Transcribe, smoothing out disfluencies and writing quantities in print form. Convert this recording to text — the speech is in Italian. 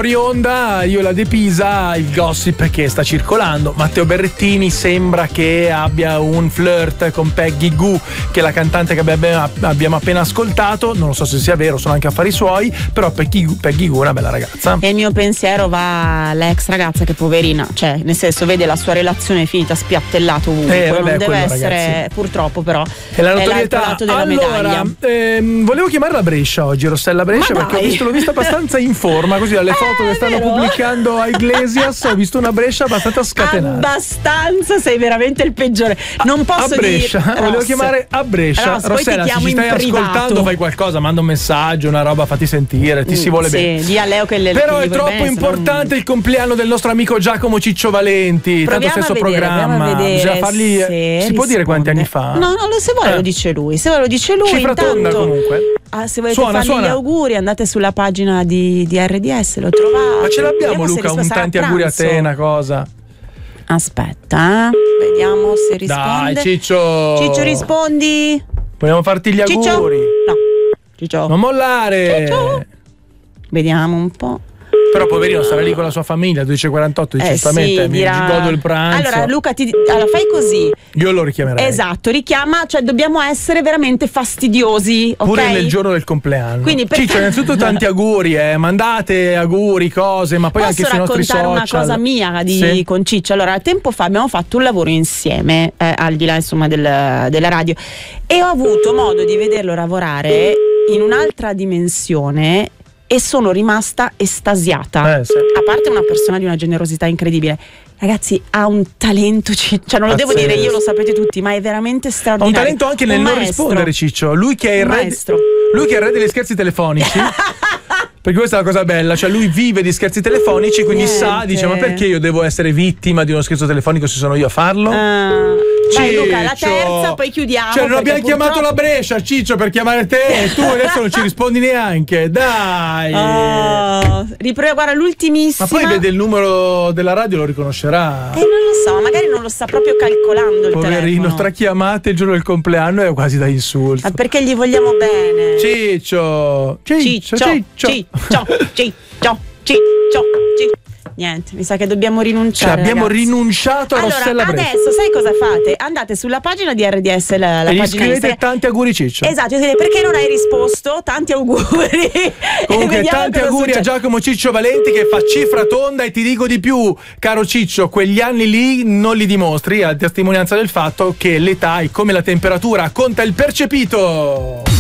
fuori onda, io la De Pisa, il gossip che sta circolando. Matteo Berrettini sembra che abbia un flirt con Peggy Gou, che è la cantante che abbiamo appena ascoltato. Non lo so se sia vero, sono anche affari suoi, però Peggy Gou è una bella ragazza. E il mio pensiero va all'ex ragazza che poverina, cioè nel senso vede la sua relazione finita spiattellato ovunque, non deve essere, ragazzi. Purtroppo però è la notorietà della medaglia. Volevo chiamare la Brescia oggi, Rossella Brescia, perché l'ho vista abbastanza in forma, così dalle foto che stanno pubblicando a Iglesias ho visto una Brescia abbastanza scatenata. Abbastanza, sei veramente il peggiore. Non posso a Brescia, dire volevo chiamare a Brescia. Rossella, se ci stai ascoltando fai qualcosa, manda un messaggio, una roba, fatti sentire, ti si vuole bene. Di a Leo che però è troppo importante il compleanno del nostro amico Giacomo Ciccio Valenti, tanto stesso programma, bisogna fargli, si può dire quanti anni fa? No, se vuole lo dice lui, cifra tonda comunque. Se volete fargli gli auguri andate sulla pagina di RDS, lo trovate. Ma ce l'abbiamo, Luca, un tanti auguri a te, una cosa. Aspetta, vediamo se risponde. Dai, Ciccio rispondi. Vogliamo farti gli auguri? No, Ciccio, non mollare. Ciccio. Vediamo un po'. Però poverino starà lì con la sua famiglia, 12:48, giustamente, mi godo il pranzo. Allora Luca, allora fai così. Io lo richiamerei. Esatto, richiama, cioè dobbiamo essere veramente fastidiosi, ok? Pure nel giorno del compleanno. Quindi Ciccio, innanzitutto tanti auguri, mandate auguri, cose, ma poi anche sui nostri social. Posso raccontare una cosa mia con Ciccio? Allora, tempo fa abbiamo fatto un lavoro insieme, al di là insomma della radio, e ho avuto modo di vederlo lavorare in un'altra dimensione e sono rimasta estasiata. A parte una persona di una generosità incredibile. Ragazzi, ha un talento, cioè non lo devo dire io, lo sapete tutti, ma è veramente straordinario. Ha un talento anche nel non rispondere, Ciccio. Lui che è il re degli scherzi telefonici. Perché questa è la cosa bella, cioè lui vive di scherzi telefonici, quindi dice, ma perché io devo essere vittima di uno scherzo telefonico se sono io a farlo? Vai Luca, la terza, poi chiudiamo. Cioè non abbiamo chiamato la Brescia, Ciccio, per chiamare te e tu adesso non ci rispondi neanche, dai. Guarda, l'ultimissima. Ma poi vede il numero della radio, lo riconoscerà. Non lo so, magari non lo sta proprio calcolando il poverino, telefono. 3 chiamate il giorno del compleanno è quasi da insulto. Ma perché gli vogliamo bene? Ciccio. Niente, mi sa che dobbiamo rinunciare. Cioè, abbiamo rinunciato a Rossella Brescia. Adesso sai cosa fate? Andate sulla pagina di RDS, la e pagina scrivete tanti auguri Ciccio. Esatto, perché non hai risposto? Tanti auguri. Comunque tanti auguri a Giacomo Ciccio Valenti, che fa cifra tonda, e ti dico di più, caro Ciccio, quegli anni lì non li dimostri, a testimonianza del fatto che l'età è come la temperatura, conta il percepito.